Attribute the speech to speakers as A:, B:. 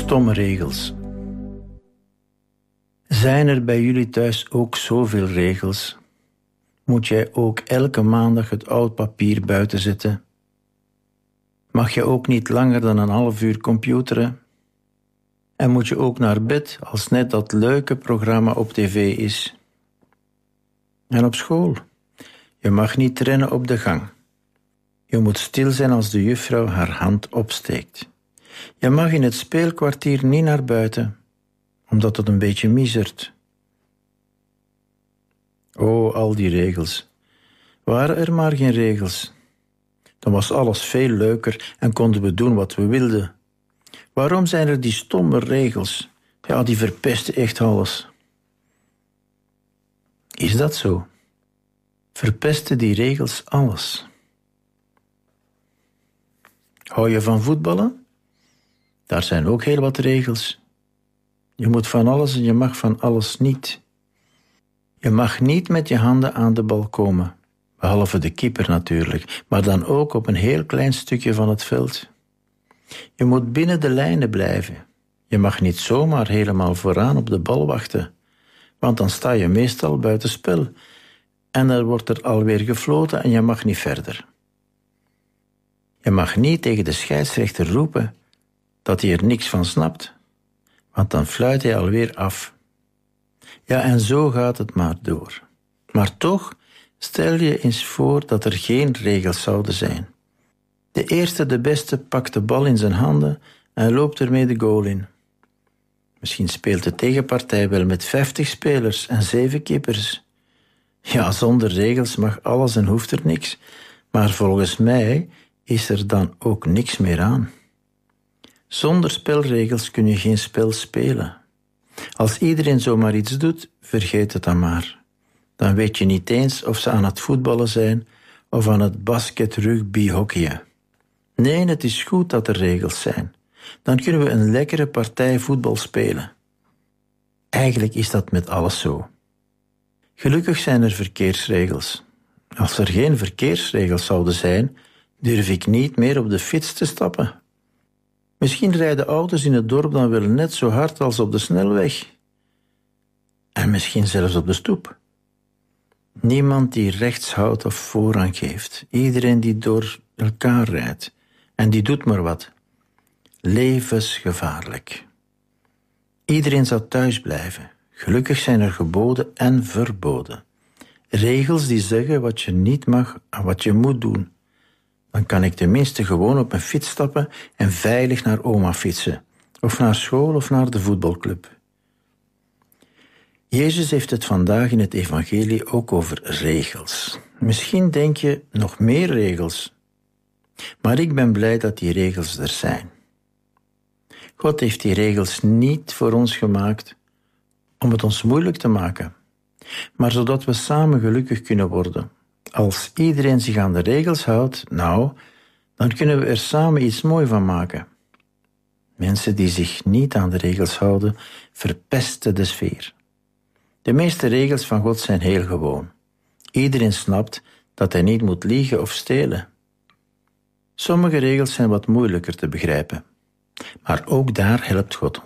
A: Stomme regels. Zijn er bij jullie thuis ook zoveel regels? Moet jij ook elke maandag het oud papier buiten zetten? Mag je ook niet langer dan een half uur computeren? En moet je ook naar bed als net dat leuke programma op tv is? En op school? Je mag niet rennen op de gang. Je moet stil zijn als de juffrouw haar hand opsteekt. Je mag in het speelkwartier niet naar buiten, omdat het een beetje miezert. Oh, al die regels. Waren er maar geen regels, dan was alles veel leuker en konden we doen wat we wilden. Waarom zijn er die stomme regels? Ja, die verpesten echt alles. Is dat zo? Verpesten die regels alles? Hou je van voetballen? Daar zijn ook heel wat regels. Je moet van alles en je mag van alles niet. Je mag niet met je handen aan de bal komen, behalve de keeper natuurlijk, maar dan ook op een heel klein stukje van het veld. Je moet binnen de lijnen blijven. Je mag niet zomaar helemaal vooraan op de bal wachten, want dan sta je meestal buiten spel en dan wordt er alweer gefloten en je mag niet verder. Je mag niet tegen de scheidsrechter roepen dat hij er niks van snapt, want dan fluit hij alweer af. Ja, en zo gaat het maar door. Maar toch, stel je eens voor dat er geen regels zouden zijn. De eerste, de beste, pakt de bal in zijn handen en loopt ermee de goal in. Misschien speelt de tegenpartij wel met 50 spelers en 7 keepers. Ja, zonder regels mag alles en hoeft er niks. Maar volgens mij is er dan ook niks meer aan. Zonder spelregels kun je geen spel spelen. Als iedereen zomaar iets doet, vergeet het dan maar. Dan weet je niet eens of ze aan het voetballen zijn of aan het basket, rugby, hockeyen. Nee, het is goed dat er regels zijn. Dan kunnen we een lekkere partij voetbal spelen. Eigenlijk is dat met alles zo. Gelukkig zijn er verkeersregels. Als er geen verkeersregels zouden zijn, durf ik niet meer op de fiets te stappen. Misschien rijden auto's in het dorp dan wel net zo hard als op de snelweg. En misschien zelfs op de stoep. Niemand die rechts houdt of voorrang geeft. Iedereen die door elkaar rijdt. En die doet maar wat. Levensgevaarlijk. Iedereen zou thuis blijven. Gelukkig zijn er geboden en verboden. Regels die zeggen wat je niet mag en wat je moet doen. Dan kan ik tenminste gewoon op mijn fiets stappen en veilig naar oma fietsen. Of naar school of naar de voetbalclub. Jezus heeft het vandaag in het evangelie ook over regels. Misschien denk je nog meer regels. Maar ik ben blij dat die regels er zijn. God heeft die regels niet voor ons gemaakt om het ons moeilijk te maken, maar zodat we samen gelukkig kunnen worden. Als iedereen zich aan de regels houdt, dan kunnen we er samen iets moois van maken. Mensen die zich niet aan de regels houden, verpesten de sfeer. De meeste regels van God zijn heel gewoon. Iedereen snapt dat hij niet moet liegen of stelen. Sommige regels zijn wat moeilijker te begrijpen, maar ook daar helpt God